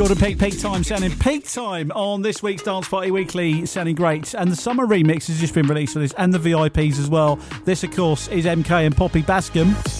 Jordan Peak Time sounding peak time on this week's Dance Party Weekly, sounding great. And the summer remix has just been released for this, and the VIPs as well. This, of course, is MK and Poppy Bascom.